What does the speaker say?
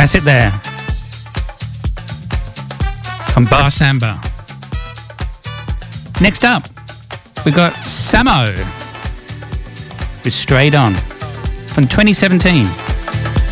Classic there. From Bar Samba. Next up, we've got Samo with Straight On from 2017.